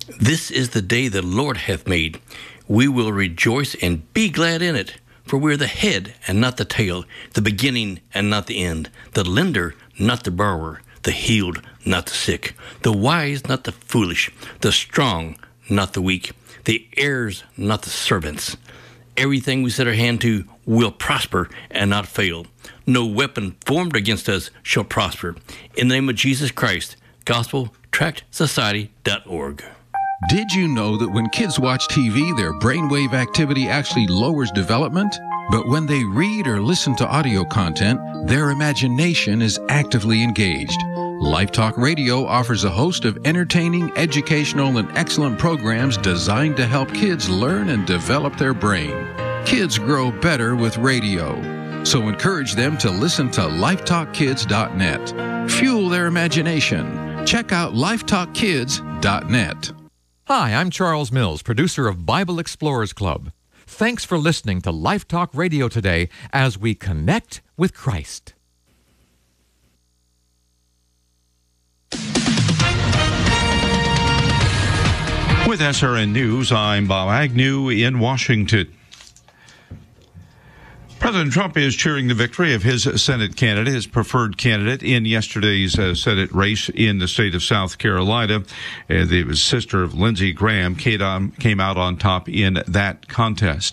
This is the day the Lord hath made. We will rejoice and be glad in it. For we are the head and not the tail, the beginning and not the end, the lender, not the borrower, the healed, not the sick, the wise, not the foolish, the strong, not the weak, the heirs, not the servants. Everything we set our hand to will prosper and not fail. No weapon formed against us shall prosper. In the name of Jesus Christ, gospeltractsociety.org. Did you know that when kids watch TV, their brainwave activity actually lowers development? But when they read or listen to audio content, their imagination is actively engaged. LifeTalk Radio offers a host of entertaining, educational, and excellent programs designed to help kids learn and develop their brain. Kids grow better with radio. So encourage them to listen to lifetalkkids.net. Fuel their imagination. Check out lifetalkkids.net. Hi, I'm Charles Mills, producer of Bible Explorers Club. Thanks for listening to Life Talk Radio today as we connect with Christ. With SRN News, I'm Bob Agnew in Washington. President Trump is cheering the victory of his Senate candidate, his preferred candidate, in yesterday's Senate race in the state of South Carolina. The sister of Lindsey Graham came out on top in that contest.